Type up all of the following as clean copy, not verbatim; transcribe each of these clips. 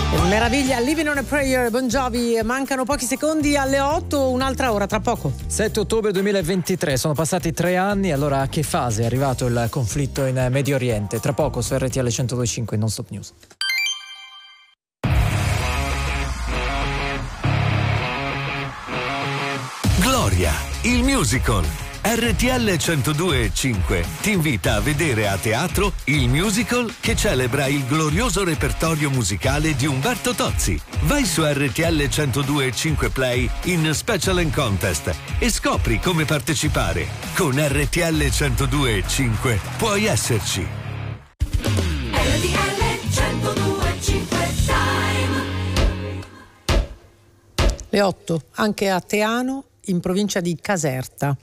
Meraviglia, Living on a Prayer, Bon Jovi. Mancano pochi secondi alle 8, un'altra ora tra poco. 7 ottobre 2023, sono passati 3 anni, allora a che fase è arrivato il conflitto in Medio Oriente? Tra poco su RTL 102.5 Non Stop News. Gloria, il musical. RTL 102.5 ti invita a vedere a teatro il musical che celebra il glorioso repertorio musicale di Umberto Tozzi. Vai su RTL 102.5 Play in Special and Contest e scopri come partecipare. Con RTL 102.5 puoi esserci. RTL 102.5 Time. Le 8, anche a Teano, in provincia di Caserta.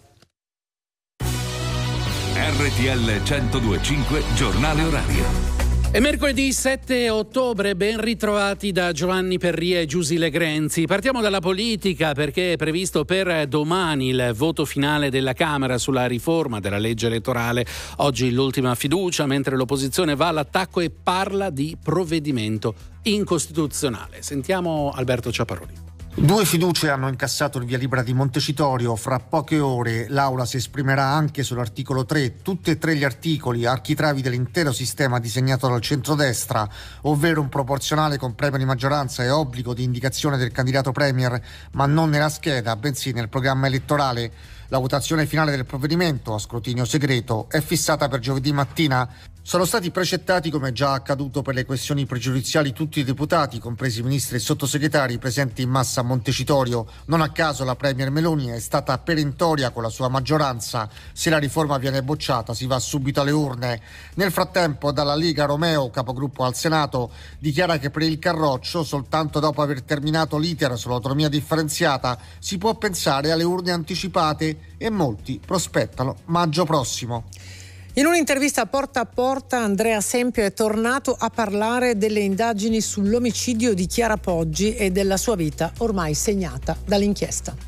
RTL 102.5 Giornale Orario. È mercoledì 7 ottobre, ben ritrovati da Giovanni Perria e Giusile Grenzi. Partiamo dalla politica perché è previsto per domani il voto finale della Camera sulla riforma della legge elettorale. Oggi l'ultima fiducia, mentre l'opposizione va all'attacco e parla di provvedimento incostituzionale. Sentiamo Alberto Ciaparoli. 2 fiducie hanno incassato il via libera di Montecitorio. Fra poche ore l'Aula si esprimerà anche sull'articolo 3, tutti e 3 gli articoli architravi dell'intero sistema disegnato dal centrodestra, ovvero un proporzionale con premio di maggioranza e obbligo di indicazione del candidato premier, ma non nella scheda, bensì nel programma elettorale. La votazione finale del provvedimento, a scrutinio segreto, è fissata per giovedì mattina. Sono stati precettati, come già accaduto per le questioni pregiudiziali, tutti i deputati, compresi ministri e sottosegretari, presenti in massa a Montecitorio. Non a caso la premier Meloni è stata perentoria con la sua maggioranza. Se la riforma viene bocciata si va subito alle urne. Nel frattempo dalla Lega Romeo, capogruppo al Senato, dichiara che per il Carroccio, soltanto dopo aver terminato l'iter sull'autonomia differenziata, si può pensare alle urne anticipate e molti prospettano maggio prossimo. In un'intervista porta a porta, Andrea Sempio è tornato a parlare delle indagini sull'omicidio di Chiara Poggi e della sua vita ormai segnata dall'inchiesta.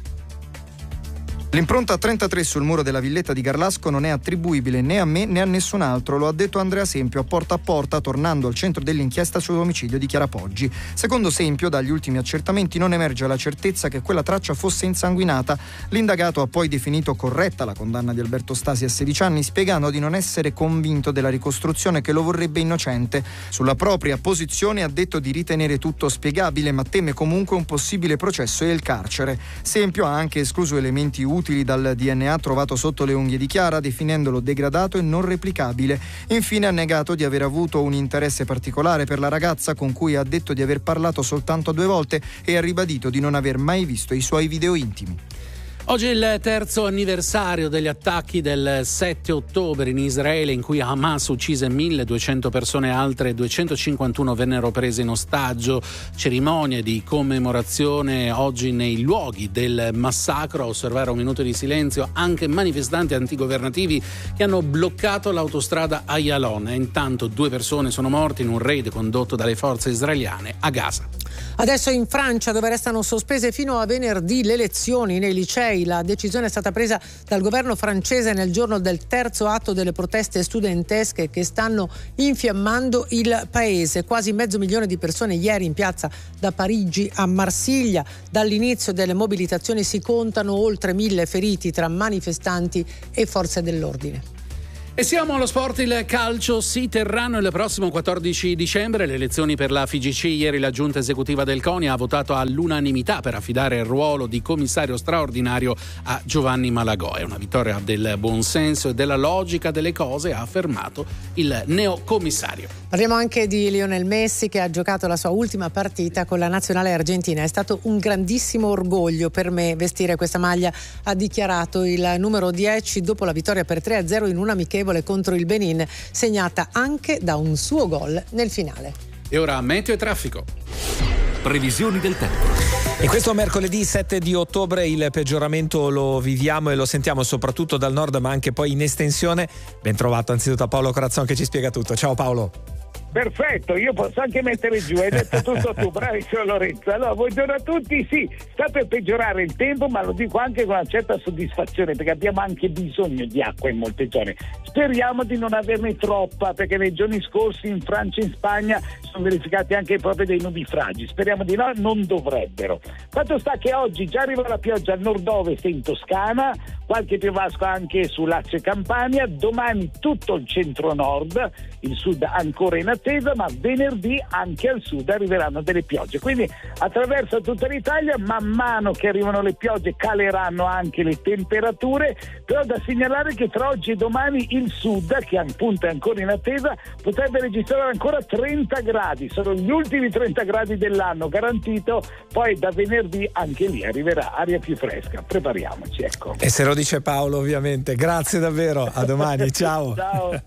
L'impronta 33 sul muro della villetta di Garlasco non è attribuibile né a me né a nessun altro, lo ha detto Andrea Sempio a porta, tornando al centro dell'inchiesta sull'omicidio di Chiara Poggi. Secondo Sempio, dagli ultimi accertamenti non emerge la certezza che quella traccia fosse insanguinata. L'indagato ha poi definito corretta la condanna di Alberto Stasi a 16 anni, spiegando di non essere convinto della ricostruzione che lo vorrebbe innocente. Sulla propria posizione ha detto di ritenere tutto spiegabile, ma teme comunque un possibile processo e il carcere. Sempio ha anche escluso elementi utili dal DNA trovato sotto le unghie di Chiara, definendolo degradato e non replicabile. Infine ha negato di aver avuto un interesse particolare per la ragazza, con cui ha detto di aver parlato soltanto 2 volte, e ha ribadito di non aver mai visto i suoi video intimi. Oggi è il terzo anniversario degli attacchi del 7 ottobre in Israele, in cui Hamas uccise 1.200 persone e altre 251 vennero prese in ostaggio. Cerimonie di commemorazione oggi nei luoghi del massacro. A osservare un minuto di silenzio anche manifestanti antigovernativi che hanno bloccato l'autostrada Ayalon. E intanto 2 persone sono morte in un raid condotto dalle forze israeliane a Gaza. Adesso in Francia, dove restano sospese fino a venerdì le lezioni nei licei, la decisione è stata presa dal governo francese nel giorno del terzo atto delle proteste studentesche che stanno infiammando il paese. Quasi 500.000 di persone ieri in piazza da Parigi a Marsiglia. Dall'inizio delle mobilitazioni si contano oltre 1.000 feriti tra manifestanti e forze dell'ordine. E siamo allo sport, il calcio si terranno il prossimo 14 dicembre. Le elezioni per la FIGC. Ieri la giunta esecutiva del CONI ha votato all'unanimità per affidare il ruolo di commissario straordinario a Giovanni Malagò. È una vittoria del buonsenso e della logica delle cose, ha affermato il neocommissario. Parliamo anche di Lionel Messi, che ha giocato la sua ultima partita con la nazionale argentina. È stato un grandissimo orgoglio per me vestire questa maglia, ha dichiarato il numero 10 dopo la vittoria per 3-0 in un'amichevole contro il Benin, segnata anche da un suo gol nel finale. E ora meteo e traffico. Previsioni del tempo. In questo mercoledì 7 di ottobre il peggioramento lo viviamo e lo sentiamo soprattutto dal nord, ma anche poi in estensione. Ben trovato anzitutto a Paolo Corazzon che ci spiega tutto. Ciao Paolo. Perfetto, io posso anche mettere giù, hai detto tutto tu, bravissimo Lorenzo. Allora, buongiorno a tutti, sì, sta per peggiorare il tempo, ma lo dico anche con una certa soddisfazione, perché abbiamo anche bisogno di acqua in molte zone. Speriamo di non averne troppa, perché nei giorni scorsi in Francia e in Spagna sono verificati anche proprio dei nubifragi. Speriamo di no, non dovrebbero. Fatto sta che oggi già arriva la pioggia al nord-ovest in Toscana, qualche piovasco anche su Lazio e Campania, domani tutto il centro-nord, il sud ancora in attesa, ma venerdì anche al sud arriveranno delle piogge. Quindi attraverso tutta l'Italia, man mano che arrivano le piogge caleranno anche le temperature, però da segnalare che tra oggi e domani il sud, che appunto è ancora in attesa, potrebbe registrare ancora 30 gradi, sono gli ultimi 30 gradi dell'anno garantito, poi da venerdì anche lì arriverà aria più fresca, prepariamoci, ecco. E se lo dice Paolo, ovviamente. Grazie davvero, a domani, ciao. Ciao.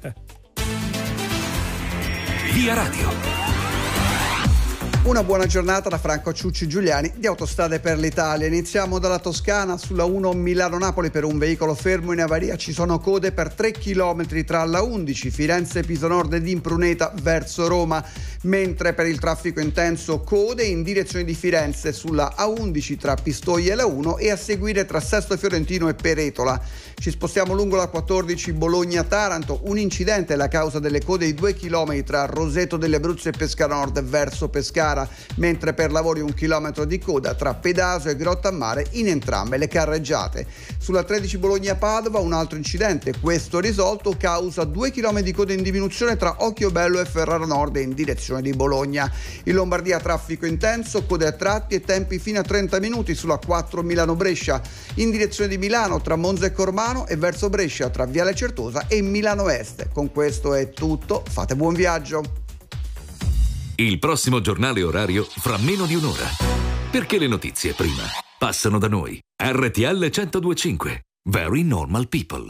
Via Radio. Una buona giornata da Franco Ciucci Giuliani di Autostrade per l'Italia. Iniziamo dalla Toscana, sulla 1 Milano-Napoli per un veicolo fermo in avaria ci sono code per 3 km tra la 11 Firenze-Piso Nord ed Impruneta verso Roma, mentre per il traffico intenso code in direzione di Firenze sulla A11 tra Pistoia e la 1 e a seguire tra Sesto Fiorentino e Peretola. Ci spostiamo lungo la 14 Bologna-Taranto, un incidente è la causa delle code di 2 km tra Roseto delle Abruzze e Pescara Nord verso Pescara, mentre per lavori 1 chilometro di coda tra Pedaso e Grottammare in entrambe le carreggiate. Sulla 13 Bologna-Padova un altro incidente, questo risolto, causa 2 km di coda in diminuzione tra Occhiobello e Ferrara Nord in direzione di Bologna. In Lombardia traffico intenso, code a tratti e tempi fino a 30 minuti sulla 4 Milano-Brescia, in direzione di Milano tra Monza e Cormano e verso Brescia tra Viale Certosa e Milano Est. Con questo è tutto, fate buon viaggio. Il prossimo giornale orario fra meno di un'ora. Perché le notizie prima passano da noi. RTL 102.5. Very Normal People.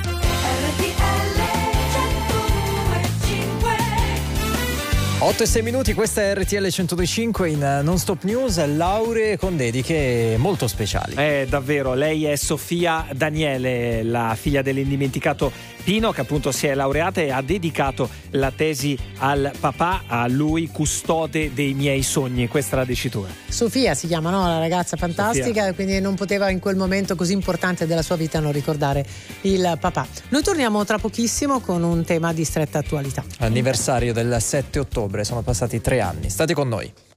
8:06, questa è RTL 102.5 in Non Stop News, lauree con dediche molto speciali. Davvero, lei è Sofia Daniele, la figlia dell'indimenticato Pino, che appunto si è laureata e ha dedicato la tesi al papà, a lui, custode dei miei sogni. Questa è la dicitura. Sofia si chiama, no? La ragazza fantastica, Sofia. Quindi non poteva in quel momento così importante della sua vita non ricordare il papà. Noi torniamo tra pochissimo con un tema di stretta attualità. Anniversario del 7 ottobre, sono passati 3 anni. State con noi.